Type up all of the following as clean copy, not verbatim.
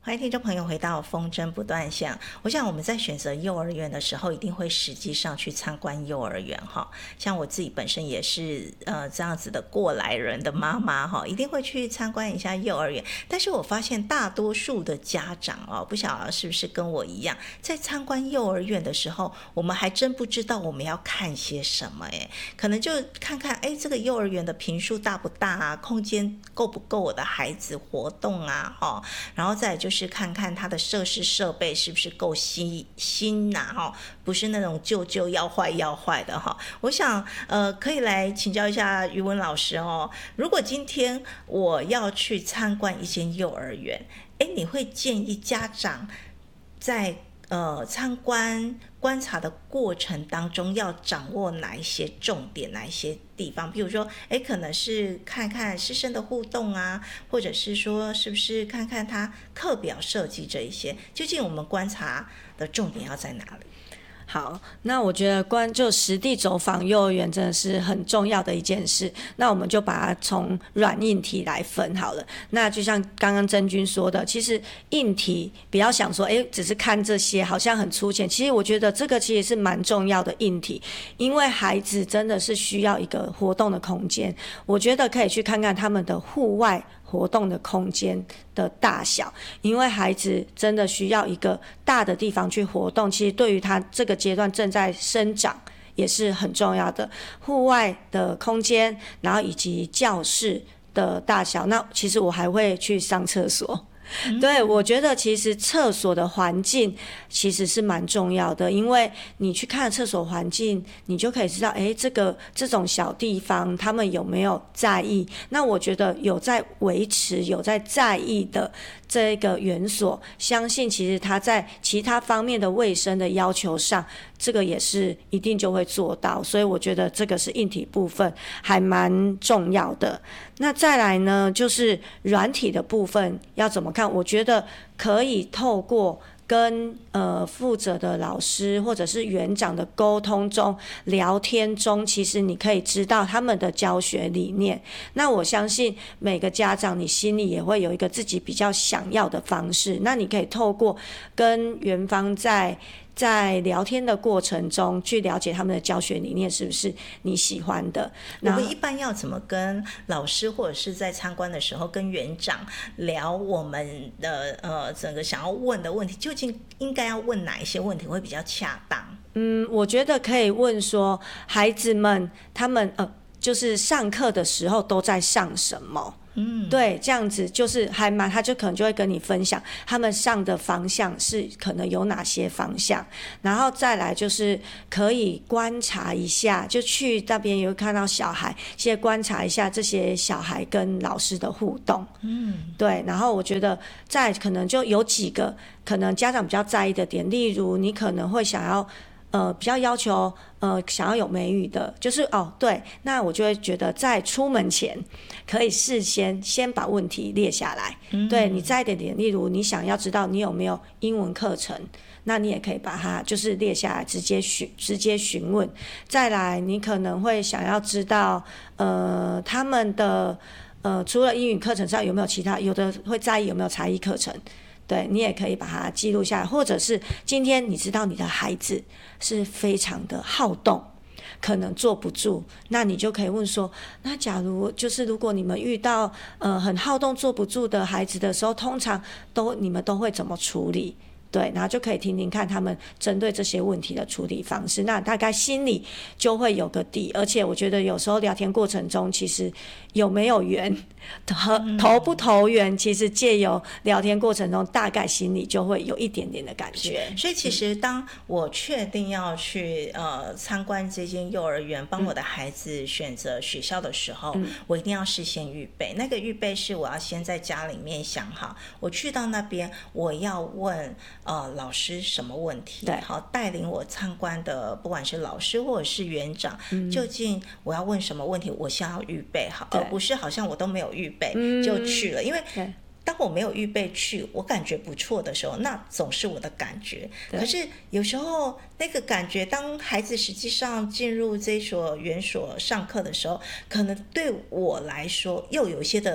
欢迎听众朋友回到风筝不断线。我想我们在选择幼儿园的时候，一定会实际上去参观幼儿园哈。像我自己本身也是这样子的过来人的妈妈哈，一定会去参观一下幼儿园。但是我发现大多数的家长哦，不晓得是不是跟我一样，在参观幼儿园的时候，我们还真不知道我们要看些什么诶，可能就看看这个幼儿园的坪数大不大啊，空间够不够我的孩子活动啊哈，然后再来就是看看它的设施设备是不是够新啊，不是那种旧要坏的哈。我想可以来请教一下于文老师哦，如果今天我要去参观一间幼儿园，你会建议家长在参观察的过程当中要掌握哪一些重点，哪一些地方？比如说可能是看看师生的互动啊，或者是说是不是看看他课表设计这一些，究竟我们观察的重点要在哪里？ 好，那我觉得就实地走访幼儿园真的是很重要的一件事。那我们就把它从软硬体来分好了。那就像刚刚真君说的，其实硬体不要想说只是看这些好像很粗浅，其实我觉得这个其实是蛮重要的硬体，因为孩子真的是需要一个活动的空间。我觉得可以去看看他们的户外活动的空间的大小，因为孩子真的需要一个大的地方去活动，其实对于他这个阶段正在生长也是很重要的。户外的空间，然后以及教室的大小，那其实我还会去上厕所。对，我觉得其实厕所的环境其实是蛮重要的，因为你去看厕所环境，你就可以知道这种小地方他们有没有在意。那我觉得有在维持有在意的这个园所，相信其实他在其他方面的卫生的要求上，这个也是一定就会做到，所以我觉得这个是硬体部分还蛮重要的。那再来呢，就是软体的部分要怎么看？我觉得可以透过跟负责的老师或者是园长的沟通中、聊天中，其实你可以知道他们的教学理念。那我相信每个家长你心里也会有一个自己比较想要的方式，那你可以透过跟园方在聊天的过程中去了解他们的教学理念是不是你喜欢的。 我们一般要怎么跟老师或者是在参观的时候跟园长聊我们的整个想要问的问题，究竟应该要问哪一些问题会比较恰当？ 我觉得可以问说孩子们他们就是上课的时候都在上什么。对，这样子就是他就可能就会跟你分享他们上的方向是可能有哪些方向，然后再来就是可以观察一下，就去那边也会看到小孩，先观察一下这些小孩跟老师的互动。对，然后我觉得再可能就有几个可能家长比较在意的点，例如你可能会想要比较要求想要有美语的，就是对，那我就会觉得在出门前可以事先把问题列下来。对，你在意的点，例如你想要知道你有没有英文课程，那你也可以把它就是列下来，直接询问。再来，你可能会想要知道他们的除了英语课程上有没有其他，有的会在意有没有才艺课程。对，你也可以把它记录下来，或者是今天你知道你的孩子是非常的好动，可能坐不住，那你就可以问说，那假如就是如果你们遇到很好动坐不住的孩子的时候，通常你们都会怎么处理？对，然后就可以听听看他们针对这些问题的处理方式，那大概心里就会有个底。而且我觉得有时候聊天过程中，其实有没有缘投不投缘，其实借由聊天过程中，大概心里就会有一点点的感觉。 所以其实当我确定要去参观这间幼儿园，帮我的孩子选择学校的时候，我一定要事先预备。那个预备是我要先在家里面想好，我去到那边我要问老师什么问题，好，带领我参观的不管是老师或者是园长，究竟我要问什么问题，我先要预备好，而不是好像我都没有预备就去了。因为当我没有预备去，我感觉不错的时候，那总是我的感觉。可是有时候那个感觉，当孩子实际上进入这所园所上课的时候，可能对我来说又有一些的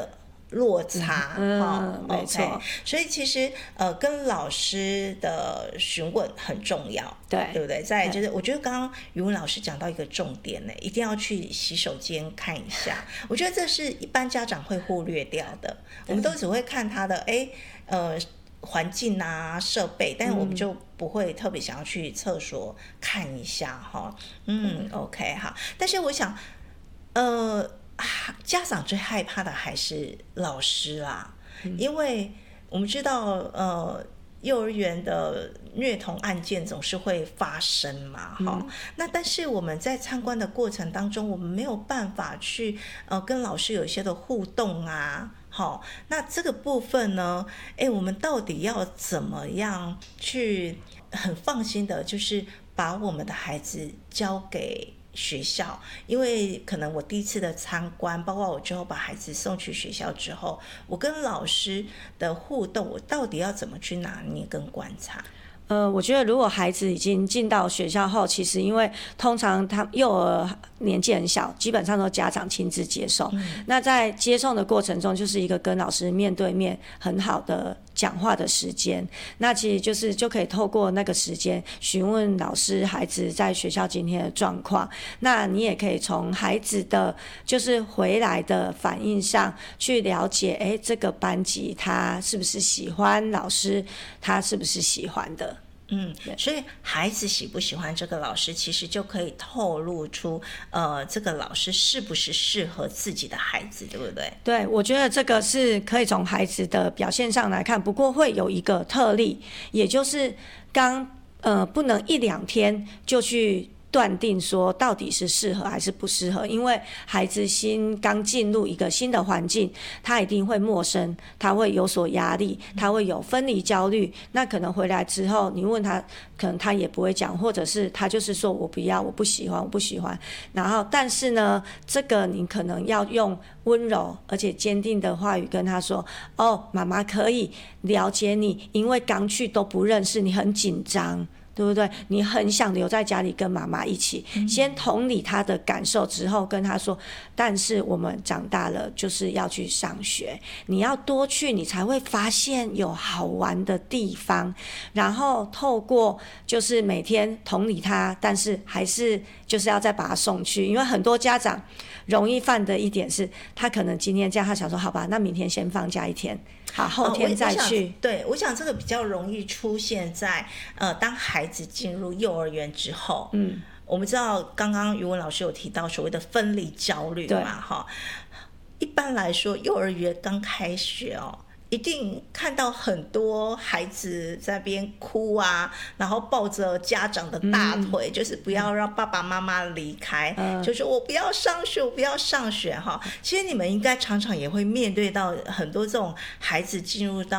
落差， 没错。 Okay， 所以其实跟老师的询问很重要，对不对？再来就是我觉得刚刚语文老师讲到一个重点呢，一定要去洗手间看一下。我觉得这是一般家长会忽略掉的，我们都只会看他的环境啊设备，但是我们就不会特别想要去厕所看一下OK 好。但是我想家长最害怕的还是老师啦，因为我们知道幼儿园的虐童案件总是会发生嘛，那但是我们在参观的过程当中，我们没有办法去跟老师有一些的互动啊，那这个部分呢，我们到底要怎么样去很放心的，就是把我们的孩子交给学校？因为可能我第一次的参观，包括我之后把孩子送去学校之后，我跟老师的互动，我到底要怎么去拿捏跟观察？ 我觉得如果孩子已经进到学校后，其实因为通常他幼儿年纪很小，基本上都家长亲自接送，那在接送的过程中，就是一个跟老师面对面很好的讲话的时间，那其实就可以透过那个时间询问老师孩子在学校今天的状况，那你也可以从孩子的就是回来的反应上去了解，这个班级他是不是喜欢老师，他是不是喜欢的。 所以孩子喜不喜欢这个老师，其实就可以透露出这个老师是不是适合自己的孩子，对不对？ 对，我觉得这个是可以从孩子的表现上来看，不过会有一个特例，也就是不能一两天就去断定说到底是适合还是不适合，因为孩子刚进入一个新的环境，他一定会陌生，他会有所压力，他会有分离焦虑，那可能回来之后你问他，可能他也不会讲，或者是他就是说我不要，我不喜欢，然后但是呢，这个你可能要用温柔而且坚定的话语跟他说，妈妈可以了解你，因为刚去都不认识，你很紧张，对不对？你很想留在家里跟妈妈一起，先同理他的感受之后跟他说，但是我们长大了就是要去上学，你要多去，你才会发现有好玩的地方，然后透过就是每天同理他，但是还是就是要再把他送去，因为很多家长容易犯的一点是，他可能今天这样，他想说好吧，那明天先放假一天，好，后天再去。 对，我想这个比较容易出现在当孩子进入幼儿园之后。我们知道刚刚语文老师有提到所谓的分离焦虑嘛，一般来说幼儿园刚开学一定看到很多孩子在那边哭啊，然后抱着家长的大腿，就是不要让爸爸妈妈离开，就说我不要上学，我不要上学其实你们应该常常也会面对到很多这种孩子进入到